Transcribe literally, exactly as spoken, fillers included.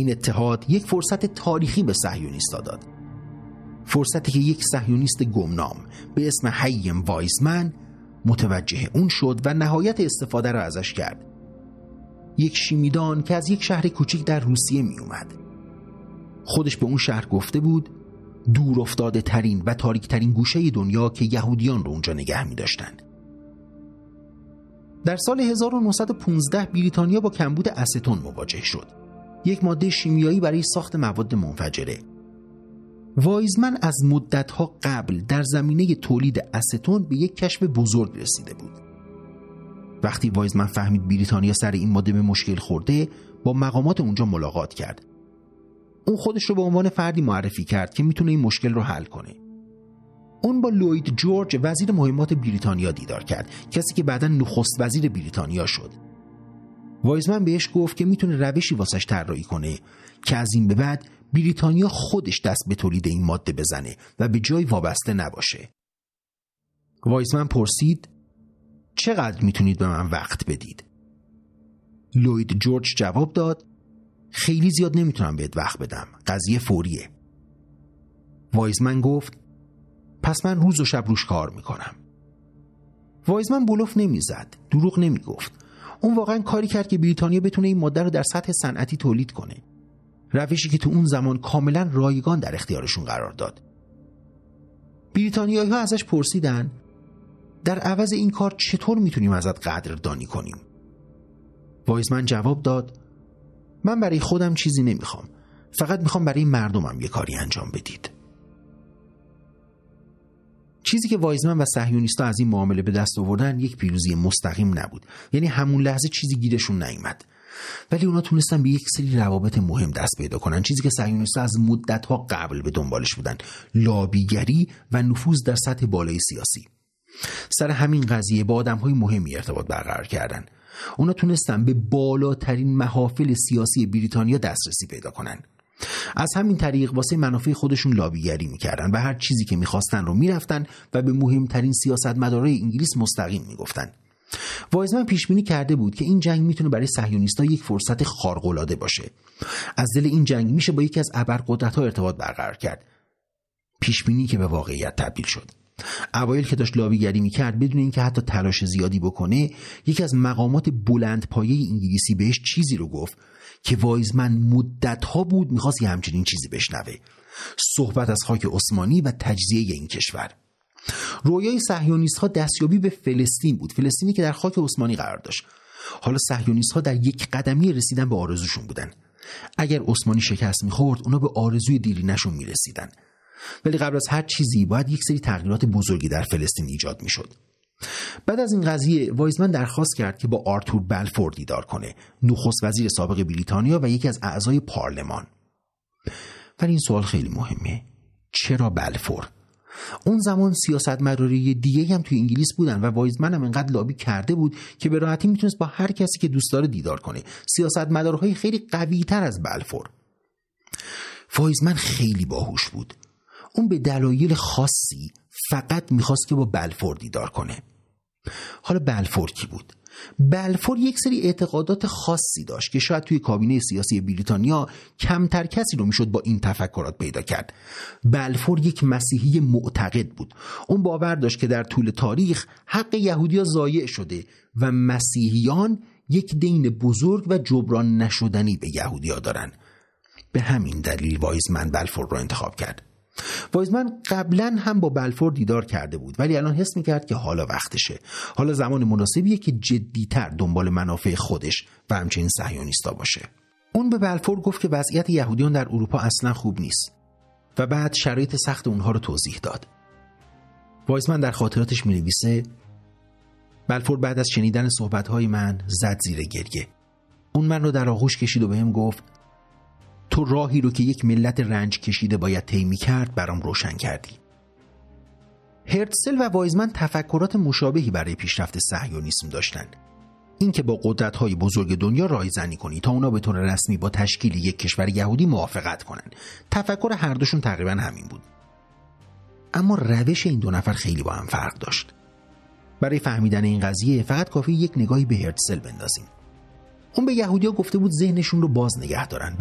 این اتحاد یک فرصت تاریخی به صهیونیست‌ها داد. فرصتی که یک صهیونیست گمنام به اسم هایم وایزمن متوجه اون شد و نهایت استفاده را ازش کرد. یک شیمیدان که از یک شهر کوچیک در روسیه می اومد. خودش به اون شهر گفته بود دور افتاده ترین و تاریک ترین گوشه دنیا که یهودیان رو اونجا نگه می داشتن. در سال هزار و نهصد و پانزده بریتانیا با کمبود استون مواجه شد، یک ماده شیمیایی برای ساخت مواد منفجره. وایزمن از مدتها قبل در زمینه تولید استون به یک کشف بزرگ رسیده بود. وقتی وایزمن فهمید بریتانیا سر این ماده به مشکل خورده، با مقامات اونجا ملاقات کرد. اون خودش رو به عنوان فردی معرفی کرد که میتونه این مشکل رو حل کنه. اون با لوید جورج وزیر مهمات بریتانیا دیدار کرد، کسی که بعداً نخست وزیر بریتانیا شد. وایزمن بهش گفت که میتونه روشی واسش طراحی کنه که از این به بعد بریتانیا خودش دست به تولید این ماده بزنه و به جای وابسته نباشه. وایزمن پرسید چقدر میتونید به من وقت بدید؟ لوید جورج جواب داد خیلی زیاد نمیتونم بهت وقت بدم، قضیه فوریه. وایزمن گفت پس من روز و شب روش کار میکنم. وایزمن بلوف نمیزد، دروغ نمیگفت. اون واقعا کاری کرد که بریتانیا بتونه این ماده رو در سطح صنعتی تولید کنه، روشی که تو اون زمان کاملا رایگان در اختیارشون قرار داد. بریتانیایی‌ها ازش پرسیدن در عوض این کار چطور میتونیم ازت قدردانی کنیم؟ وایزمن جواب داد من برای خودم چیزی نمیخوام، فقط میخوام برای مردمم یه کاری انجام بدید. چیزی که وایزمن و صهیونیست‌ها از این معامله به دست آوردن یک پیروزی مستقیم نبود، یعنی همون لحظه چیزی گیرشون نیامد، ولی اونا تونستن به یک سری روابط مهم دست پیدا کنن، چیزی که صهیونیست‌ها از مدت‌ها قبل به دنبالش بودن: لابیگری و نفوذ در سطح بالای سیاسی. سر همین قضیه با آدم‌های مهمی ارتباط برقرار کردن. اونا تونستن به بالاترین محافل سیاسی بریتانیا دسترسی پیدا کنن. از همین طریق واسه منافع خودشون لابیگری میکردن و هر چیزی که میخواستن رو میرفتن و به مهمترین سیاستمدارای انگلیس مستقیم میگفتن. وایزمن پیش بینی کرده بود که این جنگ میتونه برای صهیونیست‌ها یک فرصت خارق‌العاده باشه. از دل این جنگ میشه با یکی از ابرقدرت‌ها ارتباط برقرار کرد. پیش بینی که به واقعیت تبدیل شد. اوایل که داشت لابیگری میکرد بدون اینکه حتی تلاش زیادی بکنه، یکی از مقامات بلند پایه انگلیسی بهش چیزی رو گفت که وایزمن مدت‌ها بود میخواست یه همچنین چیزی بشنوه: صحبت از خاک عثمانی و تجزیه این کشور. رویای صهیونیست‌ها دستیابی به فلسطین بود، فلسطینی که در خاک عثمانی قرار داشت. حالا صهیونیست‌ها در یک قدمی رسیدن به آرزوشون بودن. اگر عثمانی شکست می‌خورد، اونا به آرزوی دیرینه‌شون می‌رسیدن. ولی قبل از هر چیزی باید یک سری تغییرات بزرگی در فلسطین ایجاد می‌شد. بعد از این قضیه وایزمن درخواست کرد که با آرتور بلفور دیدار کنه، نخست وزیر سابق بریتانیا و یکی از اعضای پارلمان. ولی این سوال خیلی مهمه: چرا بلفور؟ اون زمان سیاستمدارای دیگه هم توی انگلیس بودن و وایزمن هم انقدر لابی کرده بود که به راحتی میتونست با هر کسی که دوست داره دیدار کنه، سیاستمدارهای خیلی قوی‌تر از بلفور. وایزمن خیلی باهوش بود. اون به دلایل خاصی فقط میخواست که با بلفور دیدار کنه. حالا بلفور کی بود؟ بلفور یک سری اعتقادات خاصی داشت که شاید توی کابینه سیاسی بریتانیا کمتر کسی رو میشد با این تفکرات پیدا کرد. بلفور یک مسیحی معتقد بود. اون باور داشت که در طول تاریخ حق یهودی‌ها ضایع شده و مسیحیان یک دین بزرگ و جبران نشدنی به یهودی‌ها دارن. به همین دلیل وایزمن بلفور رو انتخاب کرد. وایزمن قبلا هم با بلفور دیدار کرده بود، ولی الان حس میکرد که حالا وقتشه. حالا زمان مناسبیه که جدیتر دنبال منافع خودش و همچنین صهیونیستا باشه. اون به بلفور گفت که وضعیت یهودیان در اروپا اصلا خوب نیست و بعد شرایط سخت اونها رو توضیح داد. وایزمن در خاطراتش مینویسه: بلفور بعد از شنیدن صحبتهای من زد زیر گریه. اون من رو در آغوش کشید و بهم گفت: تو راهی رو که یک ملت رنج کشیده باید طی می‌کرد برام روشن کردی. هرتزل و وایزمن تفکرات مشابهی برای پیشرفت صهیونیسم داشتن. این که با قدرت‌های بزرگ دنیا رایزنی کنی تا اونا به طور رسمی با تشکیل یک کشور یهودی موافقت کنن. تفکر هر دوشون تقریبا همین بود. اما روش این دو نفر خیلی با هم فرق داشت. برای فهمیدن این قضیه فقط کافی یک نگاهی به هرتزل بندازیم. اون به یهودی‌ها گفته بود ذهنشون رو باز نگه دارن